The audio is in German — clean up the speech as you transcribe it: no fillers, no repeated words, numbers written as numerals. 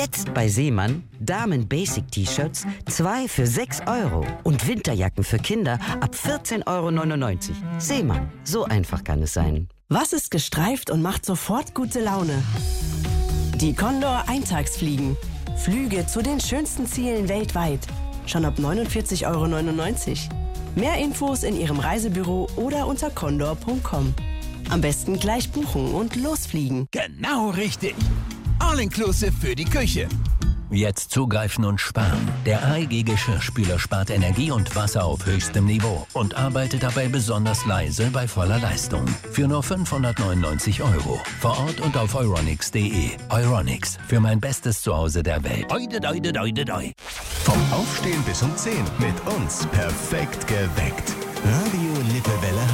Jetzt bei Seemann Damen-Basic-T-Shirts 2 für 6 € und Winterjacken für Kinder ab 14,99 €. Seemann, so einfach kann es sein. Was ist gestreift und macht sofort gute Laune? Die Condor Eintagsfliegen. Flüge zu den schönsten Zielen weltweit. Schon ab 49,99 €. Mehr Infos in Ihrem Reisebüro oder unter condor.com. Am besten gleich buchen und losfliegen. Genau richtig. All-inclusive für die Küche. Jetzt zugreifen und sparen. Der AEG Geschirrspüler spart Energie und Wasser auf höchstem Niveau und arbeitet dabei besonders leise bei voller Leistung. Für nur 599 €. Vor Ort und auf euronics.de. Euronics, für mein bestes Zuhause der Welt. Vom Aufstehen bis um 10 mit uns perfekt geweckt. Radio Lippewelle